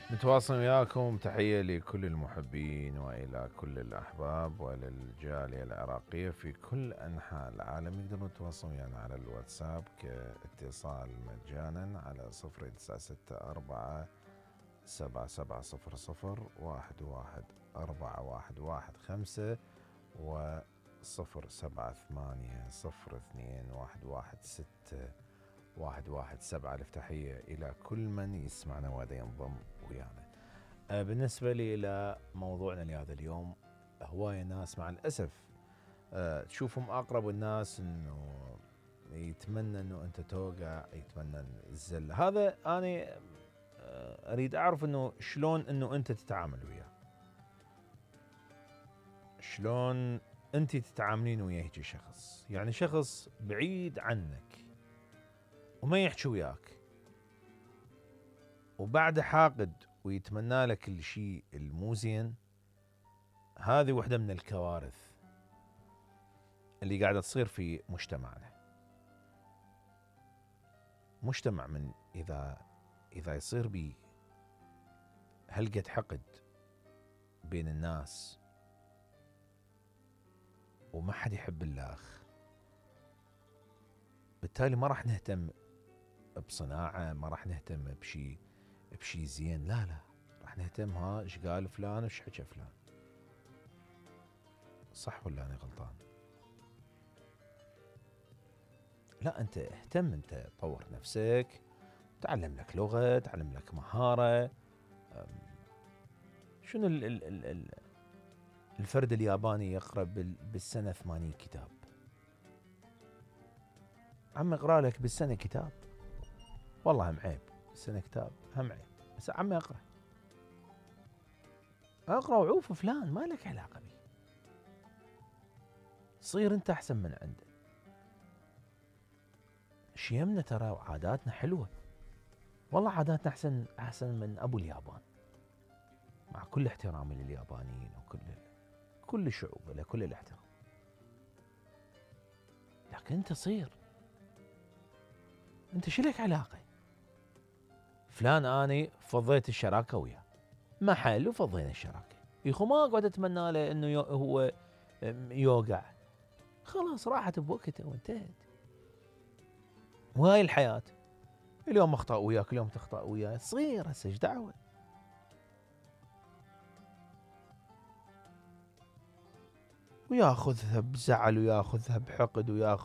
نتواصل وياكم. تحية لكل المحبين وإلى كل الأحباب وللجالية العراقية في كل أنحاء العالم. يقدرون يتواصلون ويانا على الواتساب كاتصال مجانا على 0964 7700 11 415 و 078 التحية إلى كل من يسمعنا وهذا ينضم ويانا. بالنسبة لي إلى موضوعنا لهذا اليوم، هواية ناس مع الأسف تشوفهم أقرب الناس إنه يتمنى إنه أنت توقع، يتمنى الزلة. هذا أنا أريد أعرف إنه شلون إنه أنت تتعامل وياه، شلون أنت تتعاملين وياه هيك شخص، يعني شخص بعيد عنك وما يحكي وياك وبعد حاقد ويتمنى لك الشيء المو زين. هذه واحدة من الكوارث اللي قاعدة تصير في مجتمعنا. مجتمع من إذا يصير بي هلقة حقد بين الناس وما حد يحب الآخ، بالتالي ما راح نهتم بصناعة، ما راح نهتم بشي زين، لا راح نهتم ايش قال فلان وش حكى فلان. صح ولا أنا غلطان؟ لا، أنت اهتم، أنت طور نفسك، تعلم لك لغة، تعلم لك مهارة. شنو الفرد الياباني يقرأ بالسنة 80 كتاب؟ عم اقرأ لك بالسنة كتاب، والله هم عيب. السنة كتاب هم عيب، بس عم اقرأ وعوف فلان، ما لك علاقة بي. صير انت احسن من عنده. شيمنا ترى وعاداتنا حلوة، والله عاداتنا احسن من ابو اليابان، مع كل احترامي لليابانيين وكل الشعوب له كل الاحترام. لكن انت صير انت شلك علاقة فلان؟ اني فضيت الشراكة وياه، محل وفضينا الشراكة، يخو ما اقعد اتمنى له انه هو يوقع. خلاص راحت بوقتها وانتهت. وهاي الحياة، اليوم اخطأ وياك، اليوم تخطأ وياي، تصير هسه ايش دعوة. وياخذها بزعل وياخذها بحقد